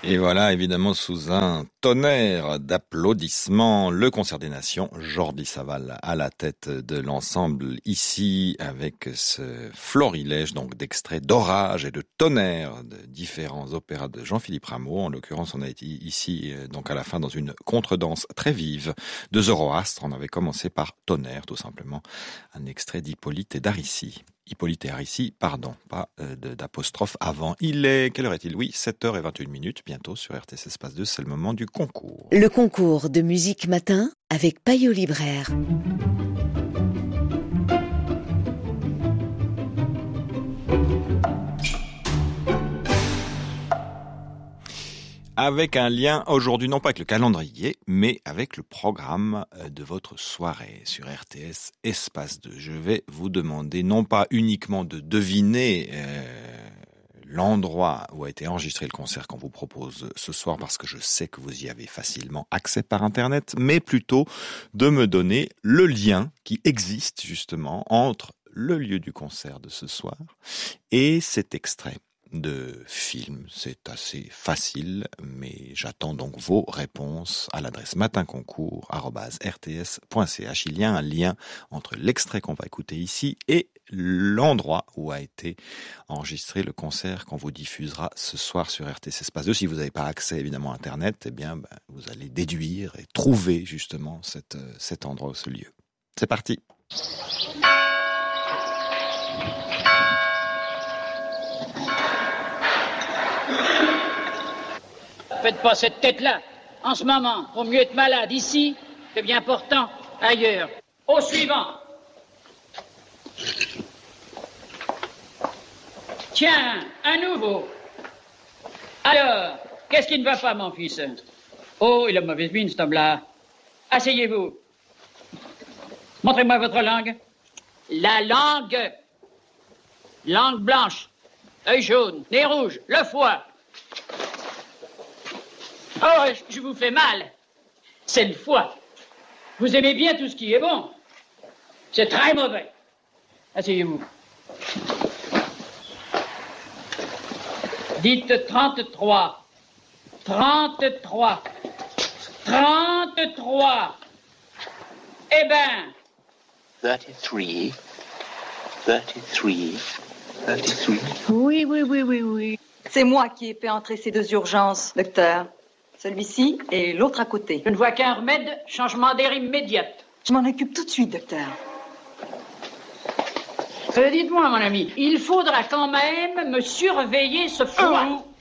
Et voilà, évidemment, sous un tonnerre d'applaudissements, le Concert des Nations, Jordi Savall à la tête de l'ensemble ici, avec ce florilège donc d'extraits d'orage et de tonnerre de différents opéras de Jean-Philippe Rameau. En l'occurrence, on a été ici donc à la fin dans une contredanse très vive de Zoroastre. On avait commencé par Tonnerre, tout simplement, un extrait d'Hippolyte et d'Aricie. Hippolyte et Aricie, pardon, pas d'apostrophe avant. Quelle heure est-il? Oui, 7h21, bientôt sur RTS Espace 2, c'est le moment du concours. Le concours de musique matin avec Payot Libraire. Avec un lien aujourd'hui, non pas avec le calendrier, mais avec le programme de votre soirée sur RTS Espace 2. Je vais vous demander non pas uniquement de deviner l'endroit où a été enregistré le concert qu'on vous propose ce soir, parce que je sais que vous y avez facilement accès par Internet, mais plutôt de me donner le lien qui existe justement entre le lieu du concert de ce soir et cet extrait de film. C'est assez facile, mais j'attends donc vos réponses à l'adresse matinconcours@rts.ch. Il y a un lien entre l'extrait qu'on va écouter ici et l'endroit où a été enregistré le concert qu'on vous diffusera ce soir sur RTS Espace 2. Si vous n'avez pas accès évidemment à Internet, eh bien vous allez déduire et trouver justement cet endroit, ce lieu. C'est parti. Faites pas cette tête-là. En ce moment, pour mieux être malade ici, que bien portant ailleurs. Au suivant. Tiens, un nouveau. Alors, qu'est-ce qui ne va pas, mon fils? Oh, il a mauvaise mine, cet homme-là. Asseyez-vous. Montrez-moi votre langue. La langue. Langue blanche. Œil jaune. Nez rouge. Le foie. Oh, je vous fais mal. C'est le foie. Vous aimez bien tout ce qui est bon. C'est très mauvais. Asseyez-vous. Dites 33. 33. 33. Eh ben. 33. 33. 33. Oui. C'est moi qui ai fait entrer ces deux urgences, docteur. Celui-ci et l'autre à côté. Je ne vois qu'un remède, changement d'air immédiate. Je m'en occupe tout de suite, docteur. Dites-moi, mon ami, il faudra quand même me surveiller ce foie.